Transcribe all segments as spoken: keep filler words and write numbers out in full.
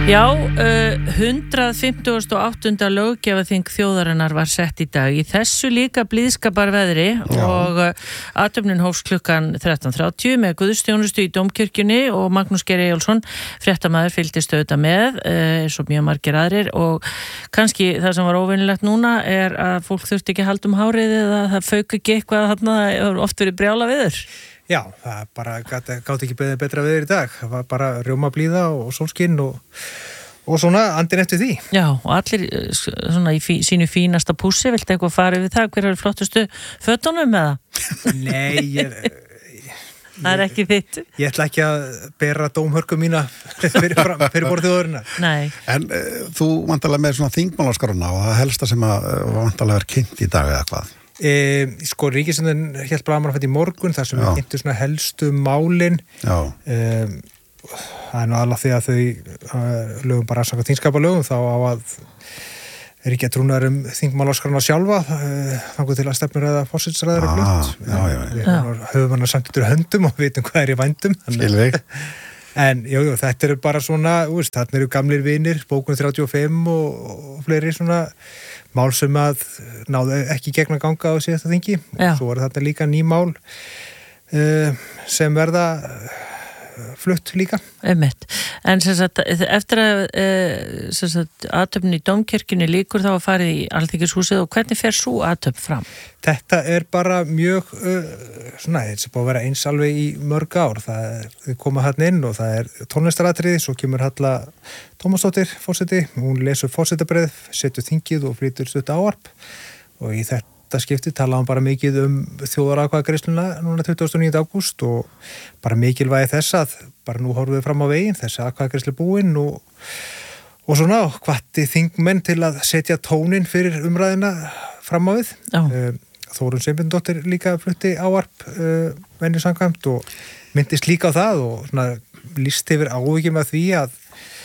Já, uh, hundrað fimmtugasta og áttunda löggjafarþing þjóðarinnar var sett í dag. Í þessu líka blíðskaparveðri og uh, athöfnin hófst klukkan þrettán þrjátíu með guðsþjónustu í Dómkirkjunni og Magnús Geir Eyjólfsson, fréttamaður, fylgdist auðvitað með, uh, eins og mjög margir aðrir, og kannski það sem var óvenjulegt núna er að fólk þurfti ekki að halda um hárið eða það fauk ekki eitthvað þarna, það hefur oft verið brjála veður. Já, það bara gátt ekki beðið betra veður í dag. Það var bara rjóma blíða og sólskinn og, og svona andinn eftir því. Já, og allir svona í fí, sínu fínasta pússi, viltu eitthvað fara við það? Hver er flottustu fötunum með það? Nei, ég... Það er ekki þitt. Ég ætla ekki að bera dómhörku mína fyrir, fyrir borð þjóðarinnar. Nei. En uh, þú vantarlega með svona þingmálaskrona og það helsta sem að uh, vantarlega er kynnt í dag eða hvað? E, sko Ríkisstjórnin hélt blaðamannafund í morgun þar sem við kynntum svona helstu málin. Já. E, það er nú alveg því að þau lögum bara samkvæmt þingskapalögum þá á að er ekki að trúnaður um þingmálaskrana sjálfa þannig til að stefnur eða forsætisráðherra er flutt. Já, já, já. Við höfum hann að samt yfir höndum og vitum hvað er í vændum. Skilvig. En jú, jú, þetta eru bara svona, úrst, þarna eru gamlir vinir, bókun þrjátíu og fimm og, og fleiri svona mál sem að náðu ekki gegn að ganga á síðasta þingi. Já. Og svo er þetta líka ný mál uh, sem verða flutt líka. Einmitt. En sem sagt, eftir að sem sagt, athöfn í Dómkirkjunni líkur þá að farið í Alþingishúsið og hvernig fer sú athöfn fram? Þetta er bara mjög uh, svona, þetta er búið að vera eins alveg í mörg ár. Það er, þau koma hann inn og það er tónlistaratriði, svo kemur Halla Tómasdóttir forseti, hún lesur forsetabreið, setur þingið og flytur stutt ávarp og í þetta Þetta skipti talaði hann bara mikið um þjóðaratkvæðagreiðsluna núna tuttugasta og níunda ágúst og bara mikilvægi þess að bara nú horfum við fram á veginn, þessi atkvæðagreiðslu búinn og, og svona hvatti þingmenn til að setja tónin fyrir umræðina fram á við. Uh, Þórunn Sveinbjarnardóttir líka flutti ávarp uh, venju samkvæmt og myndist líka á það og svona lýst yfir áhyggjum af því að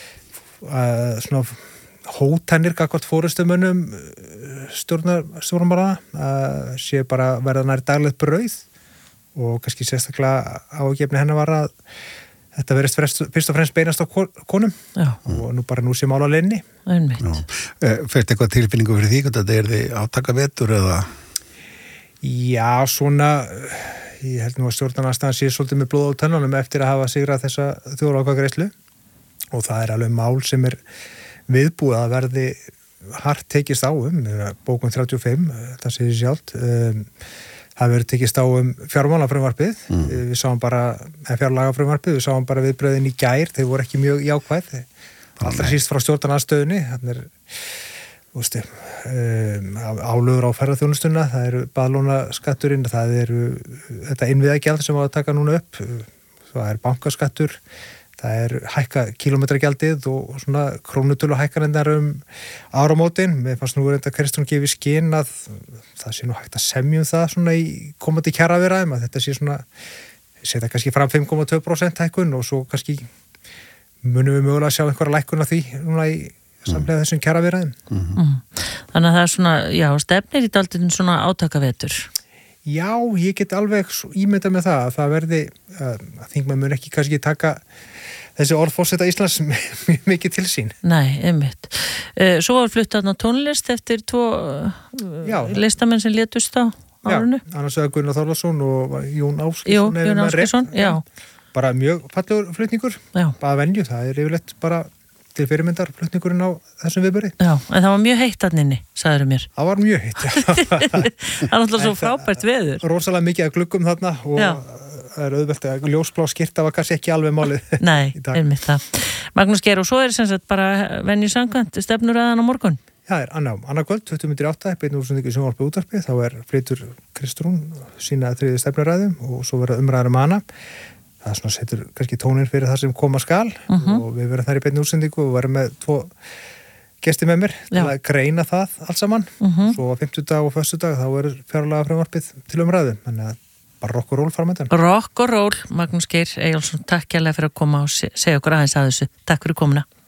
uh, svona hótanir gagnvart forystumönnum stjórnarmanna að sé bara verða nær daglegt brauð og kannski sérstaklega ágefni hennar var að þetta verðist fyrst og fremst beinast á konum. Já. Og nú bara nú sé mál á leinni. Einmitt. Fyrst eitthvað tilfinningu fyrir því, þetta er þið átaka vetur eða? Já, svona ég held nú að stjórnarandstaðan sé svolítið með blóð á tönnunum eftir að hafa sigrað þessa þjóðaratkvæðagreiðslu og það er alveg mál sem er viðbúið að verði hart tekist á um, bókun þrjátíu og fimm, það sé því sjálft. Um, það verður tekist á um fjármálafrumvarpið, mm. við sáum bara, eða fjárlagafrumvarpið, við sáum bara viðbröðin í gær, þeir voru ekki mjög jákvæð, allra síst frá stjórnarandstöðunni, þannig er, þú veist, um, álögur á ferðaþjónustuna, það eru baðlónaskatturinn, það eru þetta innviðagjald sem á að taka núna upp, það er bankaskattur, það er hækka kílómetragjaldið og svona krónutölu hækkanirnar um áramótin. Mér fannst nú reynda Kristrún gefi skinn að það sé nú hægt að semja um það svona í komandi kjaraviðræðum að þetta sé svona, setja kannski fram fimm komma tvö prósent hækkun og svo kannski munum við mögulega að sjá einhverja lækkun af því núna í samlega þessum kjaraviðræðum. Mm-hmm. Mm. Þannig að það er svona, já, stefnir í dálítið svona átakavetur. Já, ég get alveg ímyndað með það að það verði, að þingmenn mun ekki kannski taka þessi orð forseta Íslands mjög mikið til sín. Nei, einmitt. Svo var flutt þarna tónlist eftir tvo já, listamenn sem létust á árinu. Já, annars vegar Gunnar Þorláksson og Jón Ásgeirsson. Jú, Jón Ásgeirsson, já. Bara mjög fallegur flutningur, já. Bara venju, það er yfirleitt bara til fyrirmyndar flutningurinn á þessum viðburði. Já, en það var mjög heitt þarna inni, sagðirðu mér. Það var mjög heitt, já. Það er alltaf svo frábært veður. Rosalega mikið að gluggum þarna og já. Það er auðvelt að ljósblá skyrta var kannski ekki alveg málið. Nei, einmitt það. Magnús Geir, og svo er sem sagt bara venju samkvæmt stefnuræðan á morgun? Já, það er annað, annað kvöld, tuttugu mínútur í átta, beinni úrsendingu í sjónvarpi útvarpi, þá er flytur Kristrún sína þriðju stefnuræðum og svo verða umræður um hana. Það svona setur kannski tónin fyrir það sem koma skal uh-huh. og við verðum þar í beinni úrsendingu og verðum með tvo gesti með mér til að greina það allt saman. Uh-huh. Svo á fimmtudag og föstudag þá er fjárlagafrumvarpið til umræðu, þannig að bara rock og roll framöndan. Rock og roll, Magnús Geir Eyjólfsson, takk kærlega fyrir að koma og segja okkur aðeins að þessu. Takk fyrir komuna.